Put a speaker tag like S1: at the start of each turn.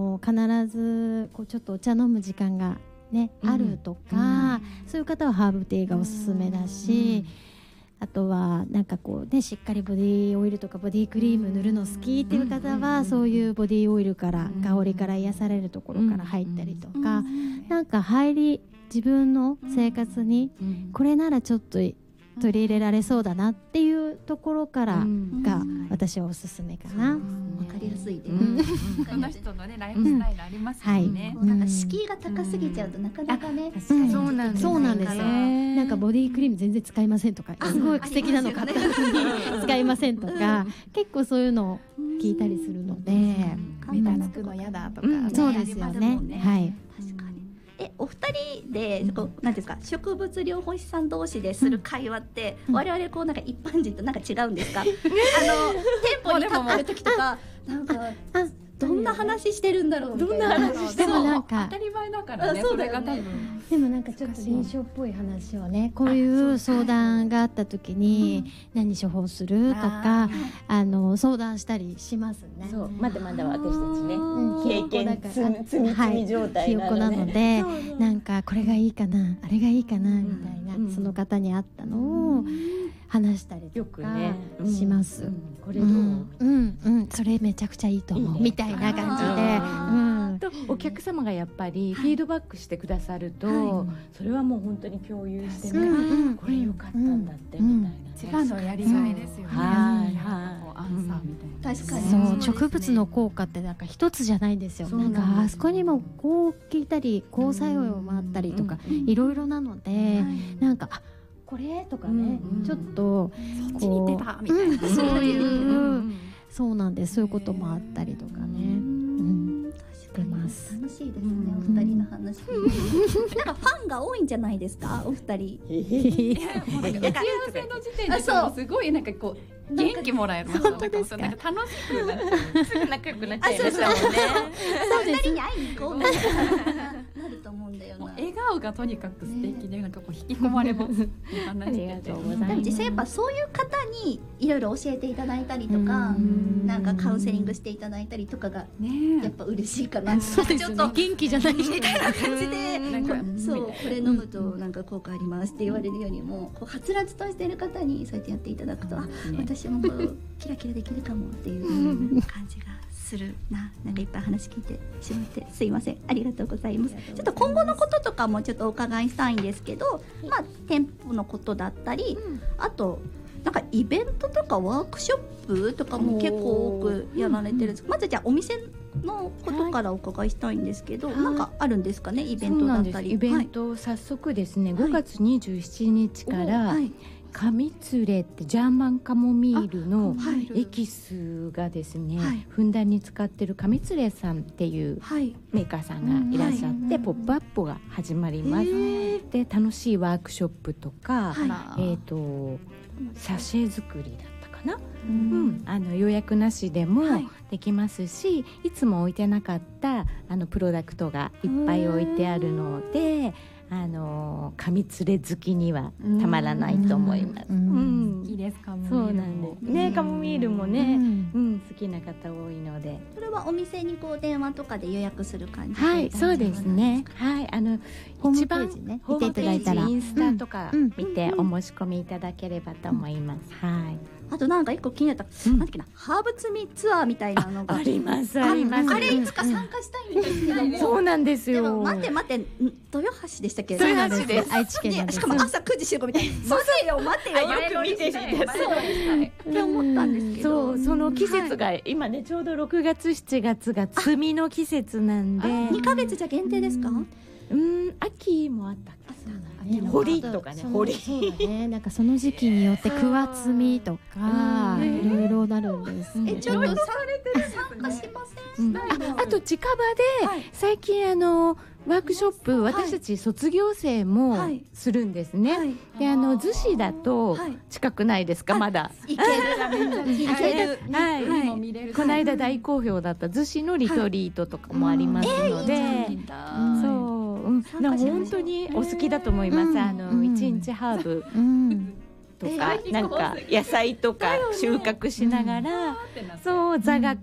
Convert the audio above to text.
S1: 必ずこうちょっとお茶飲む時間がね、あるとか、そういう方はハーブティーがおすすめだし、あとはなんかこうね、しっかりボディオイルとかボディクリーム塗るの好きっていう方は、そういうボディオイルから香りから癒されるところから入ったりとか、なんか自分の生活にこれならちょっと取り入れられそうだなっていうところからが私はおすすめかな。
S2: わかりやすいで、
S3: その人のねライフスタイルありますよね。
S2: なんか敷居が高すぎちゃうとなかなかね、
S1: そうなんですよ。なんかボディクリーム全然使いませんとか、すごい素敵なの買ったのに使いませんとか、結構そういうのを聞いたりするので、
S3: 目立つくの嫌だとか、
S1: そうですよね。はい。
S2: 確かに。お二人でなんですか、植物療法士さん同士でする会話って我々こうなんか一般人となんか違うんですか？店舗に立ってる時とかなんかどんな話してるんだろうみたいな。
S1: でもなんか
S3: 当たり前だからね、それが多分。
S1: でもなんかちょっと臨床っぽい話をね、こういう相談があった時に何処方するとか相談したりしますね。
S4: そう、まだまだ私たちね、経験積み状態
S1: なので、なんかこれがいいかな、あれがいいかなみたいな、その方に合ったのを話したりとかします。
S4: これどう？
S1: それめちゃくちゃいいと思うみたいな感じで、
S4: お客様がやっぱりフィードバックしてくださると、それはもう本当に共有してね、これ良かったんだってみたいな。
S3: 一番のやりがいですよね。アンサーみたいな。
S2: 確かに。
S1: そう、植物の効果ってなんか一つじゃないんですよ。なんかあそこにもこう効いたり、抗作用もあったりとか、いろいろなので、なんかこれとかね、ちょっと
S3: そっちに出たみたいな、
S1: そういうそうなんです。そういうこともあったりとかね。出ます。
S2: 楽しいですね、お二人の話。なんかファンが多いんじゃないですか、お二人。
S3: 打ち合わせの時点ですごいなんかこう元気もらえる。
S1: 本当ですか？
S3: なんか楽しくなっちゃう。すぐ仲良くなっちゃいましたもんね。
S2: 二人に会いに行こうみたいなると思うんだよな。
S3: 笑顔がとにかく素敵で、なんかこう引き込まれます。
S4: ありがとうございます。
S2: でも実際やっぱそういう方にいろいろ教えていただいたりとか、なんかカウンセリングしていただいたりとかがやっぱ嬉しいかな。
S1: そうですね。元気じゃないみたいな
S2: 感じで、なんかそうこれ飲むとなんか効果ありますって言われるよりも、こうはつらつとしている方にそうやってやっていただくと、私もこうキラキラできるかもっていう感じがするな。なんかいっぱい話聞いてしまってすいません、ありがとうございます。ちょっと今後のこととかもちょっとお伺いしたいんですけど、まあ店舗のことだったり、あとなんかイベントとかワークショップとかも結構多くやられてるんです。まずじゃあお店のことからお伺いしたいんですけど、なんかあるんですかね、イベントだったり。
S4: イベント、早速ですね、5月27日からカミツレってジャーマンカモミールのエキスがですね、ふんだんに使ってるカミツレさんっていうメーカーさんがいらっしゃって、ポップアップが始まります。で、楽しいワークショップとか、サシェ作りだったかな、予約なしでもできますし、いつも置いてなかったプロダクトがいっぱい置いてあるので、カミツレ好きにはたまらないと思います。
S3: いいですか？
S4: そうなんですね。カモミールもね、好きな方多いので。
S2: それはお店にこう電話とかで予約する感じで？
S4: はい、そうですね。はい、一番
S1: ホームページね、
S4: インスタとか見てお申し込みいただければと思います。はい。
S2: あとなんか一個気になった、なんだっけな、ハーブ摘みツアーみたいなのが
S4: ありますあります。
S2: あれいつか参加したいんですけども、
S4: そうなんですよ。
S2: でも待って豊橋でしたっけ？
S4: 豊橋です。
S1: 愛知県なんです。
S2: しかも朝9時集合みたいな。待てよ
S4: よく見て
S2: って思ったんですけど、
S4: その季節が今ね、ちょうど6月7月が摘みの季節なんで、
S2: 2ヶ月じゃ限定ですか？
S4: 秋もあったっけ？堀とかね、堀。
S1: そうだね。なんかその時期によって桑摘みとかいろいろなるんです。
S2: ちょっと参加しません？
S4: あと近場で最近ワークショップ、私たち卒業生もするんですね。で、逗子だと近くないですか？まだ
S2: 行ける。
S4: この間大好評だった逗子のリトリートとかもありますので、そう。本当にお好きだと思います。一日ハーブとか、なんか野菜とか収穫しながら、そう座学